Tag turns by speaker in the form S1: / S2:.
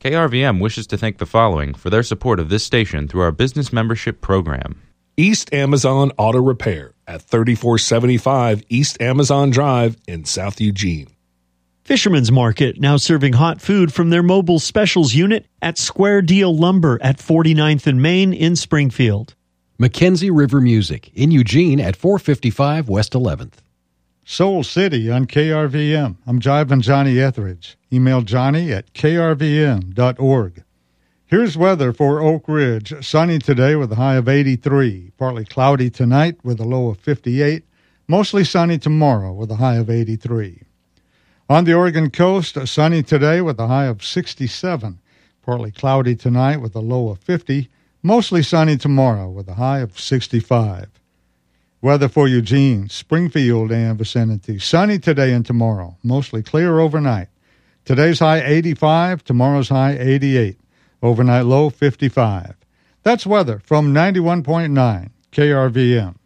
S1: KRVM wishes to thank the following for their support of this station through our business membership program.
S2: East Amazon Auto Repair at 3475 East Amazon Drive in South Eugene.
S3: Fisherman's Market, now serving hot food from their mobile specials unit at Square Deal Lumber at 49th and Main in Springfield.
S4: Mackenzie River Music in Eugene at 455 West 11th.
S5: Soul City on KRVM. I'm Jivin' Johnny Etheridge. Email Johnny at krvm.org. Here's weather for Oak Ridge. Sunny today with a high of 83. Partly cloudy tonight with a low of 58. Mostly sunny tomorrow with a high of 83. On the Oregon coast, sunny today with a high of 67. Partly cloudy tonight with a low of 50. Mostly sunny tomorrow with a high of 65. Weather for Eugene, Springfield, and vicinity. Sunny today and tomorrow. Mostly clear overnight. Today's high 85, tomorrow's high 88. Overnight low 55. That's weather from 91.9 KRVM.